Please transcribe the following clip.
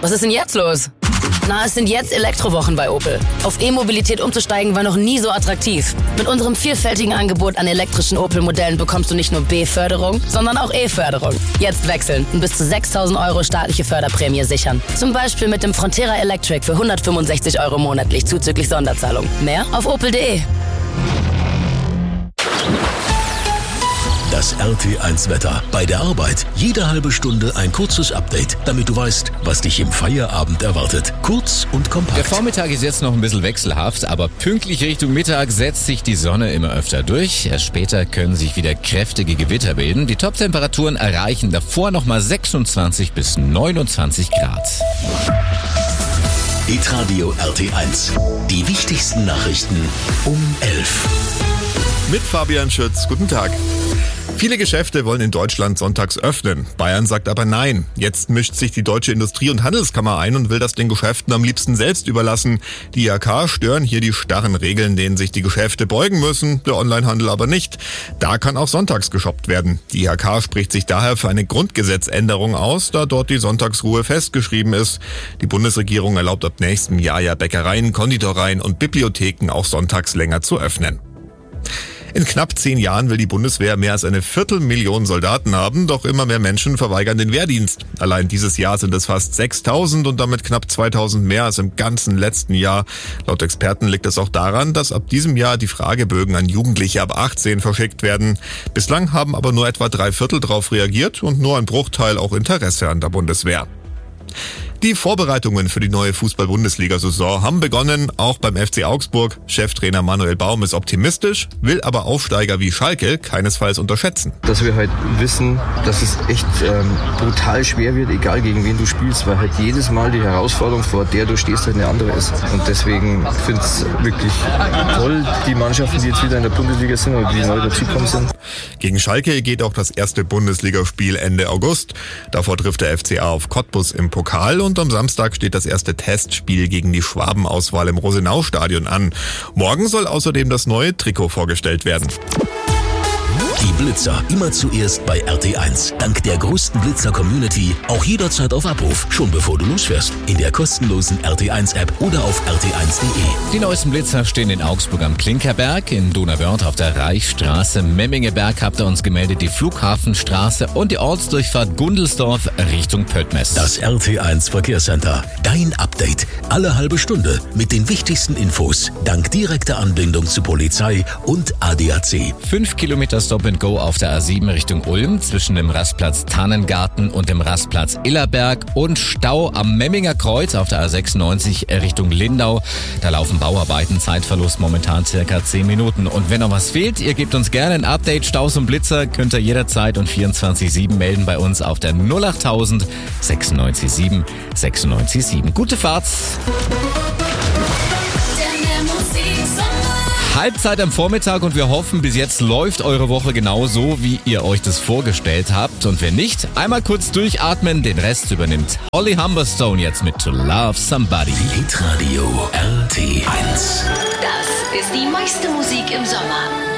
Was ist denn jetzt los? Na, es sind jetzt Elektrowochen bei Opel. Auf E-Mobilität umzusteigen war noch nie so attraktiv. Mit unserem vielfältigen Angebot an elektrischen Opel-Modellen bekommst du nicht nur B-Förderung, sondern auch E-Förderung. Jetzt wechseln und bis zu 6.000 € staatliche Förderprämie sichern. Zum Beispiel mit dem Frontera Electric für 165 € monatlich zuzüglich Sonderzahlung. Mehr auf opel.de. Das RT1-Wetter. Bei der Arbeit jede halbe Stunde ein kurzes Update, damit du weißt, was dich im Feierabend erwartet. Kurz und kompakt. Der Vormittag ist jetzt noch ein bisschen wechselhaft, aber pünktlich Richtung Mittag setzt sich die Sonne immer öfter durch. Erst später können sich wieder kräftige Gewitter bilden. Die Top-Temperaturen erreichen davor nochmal 26 bis 29 Grad. Hitradio RT1. Die wichtigsten Nachrichten um 11. Mit Fabian Schütz. Guten Tag. Viele Geschäfte wollen in Deutschland sonntags öffnen. Bayern sagt aber nein. Jetzt mischt sich die Deutsche Industrie- und Handelskammer ein und will das den Geschäften am liebsten selbst überlassen. Die IHK stören hier die starren Regeln, denen sich die Geschäfte beugen müssen, der Onlinehandel aber nicht. Da kann auch sonntags geshoppt werden. Die IHK spricht sich daher für eine Grundgesetzänderung aus, da dort die Sonntagsruhe festgeschrieben ist. Die Bundesregierung erlaubt ab nächstem Jahr ja Bäckereien, Konditoreien und Bibliotheken auch sonntags länger zu öffnen. In knapp 10 Jahren will die Bundeswehr mehr als 250.000 Soldaten haben, doch immer mehr Menschen verweigern den Wehrdienst. Allein dieses Jahr sind es fast 6.000 und damit knapp 2.000 mehr als im ganzen letzten Jahr. Laut Experten liegt es auch daran, dass ab diesem Jahr die Fragebögen an Jugendliche ab 18 verschickt werden. Bislang haben aber nur etwa 3/4 darauf reagiert und nur ein Bruchteil auch Interesse an der Bundeswehr. Die Vorbereitungen für die neue Fußball-Bundesliga-Saison haben begonnen, auch beim FC Augsburg. Cheftrainer Manuel Baum ist optimistisch, will aber Aufsteiger wie Schalke keinesfalls unterschätzen. Dass wir halt wissen, dass es echt brutal schwer wird, egal gegen wen du spielst, weil halt jedes Mal die Herausforderung, vor der du stehst, halt eine andere ist. Und deswegen finde ich es wirklich toll, die Mannschaften, die jetzt wieder in der Bundesliga sind oder die neu dazugekommen sind. Gegen Schalke geht auch das erste Bundesligaspiel Ende August. Davor trifft der FCA auf Cottbus im Pokal und am Samstag steht das erste Testspiel gegen die Schwabenauswahl im Rosenau-Stadion an. Morgen soll außerdem das neue Trikot vorgestellt werden. Die Blitzer immer zuerst bei RT1. Dank der größten Blitzer-Community auch jederzeit auf Abruf, schon bevor du losfährst. In der kostenlosen RT1-App oder auf rt1.de. Die neuesten Blitzer stehen in Augsburg am Klinkerberg, in Donauwörth auf der Reichsstraße, Memmingeberg habt ihr uns gemeldet, die Flughafenstraße und die Ortsdurchfahrt Gundelsdorf Richtung Pöttmes. Das RT1 Verkehrscenter. Dein Update. Alle halbe Stunde mit den wichtigsten Infos. Dank direkter Anbindung zu Polizei und ADAC. 5 Kilometer Stop-and-Go auf der A7 Richtung Ulm zwischen dem Rastplatz Tannengarten und dem Rastplatz Illerberg und Stau am Memminger Kreuz auf der A96 Richtung Lindau. Da laufen Bauarbeiten, Zeitverlust momentan circa 10 Minuten. Und wenn noch was fehlt, ihr gebt uns gerne ein Update, Staus und Blitzer, könnt ihr jederzeit und 24/7 melden bei uns auf der 08000 967 967. Gute Fahrt! Halbzeit am Vormittag und wir hoffen, bis jetzt läuft eure Woche genauso, wie ihr euch das vorgestellt habt. Und wenn nicht, einmal kurz durchatmen, den Rest übernimmt Holly Humberstone jetzt mit To Love Somebody. Hitradio RT1. Das ist die meiste Musik im Sommer.